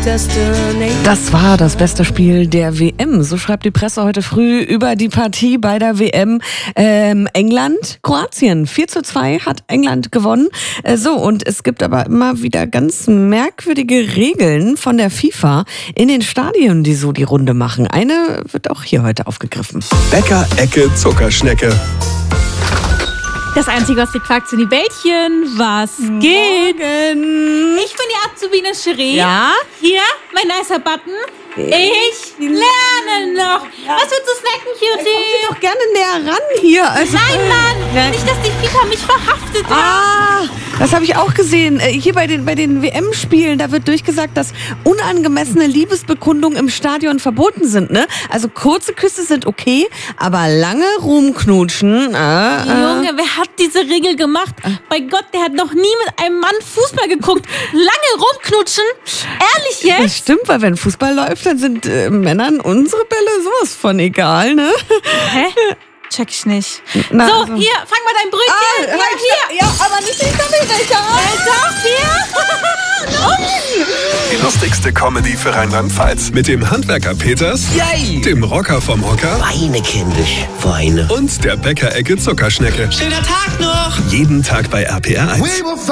Das war das beste Spiel der WM. So schreibt die Presse heute früh über die Partie bei der WM. England, Kroatien. 4:2 hat England gewonnen. Und es gibt aber immer wieder ganz merkwürdige Regeln von der FIFA in den Stadien, die so die Runde machen. Eine wird auch hier heute aufgegriffen. Bäcker-Ecke Zuckerschnecke. Das Einzige, was dir quakt, sind die Bällchen. Was geht? Morgen. Ich bin die Azubine Cherie. Ja? Hier, mein nicer Button. Ich lerne noch. Was willst du snacken, Cutie? Komm doch gerne näher ran hier. Also, Nein, Mann. Nicht, dass die FIFA mich verhaftet hat. Das habe ich auch gesehen. Hier bei den WM-Spielen, da wird durchgesagt, dass unangemessene Liebesbekundungen im Stadion verboten sind. Ne? Also kurze Küsse sind okay, aber lange rumknutschen. Junge, wer hat diese Regel gemacht? Bei Gott, der hat noch nie mit einem Mann Fußball geguckt. Lange rumknutschen? Ehrlich jetzt? Das stimmt, weil wenn Fußball läuft, dann sind Männern unsere Bälle sowas von egal, ne? Hä? Check ich nicht. Na, so, also. hier, fang mal dein Brötchen. Hier. Ja, aber nicht den Kaffeebecher. Doch, hier. Die lustigste Comedy für Rheinland-Pfalz. Mit dem Handwerker Peters, Yay! dem Rocker vom Hocker Weine, kindisch, Weine. und der Bäcker-Ecke Zuckerschnecke. Schöner Tag noch! Jeden Tag bei RPR 1.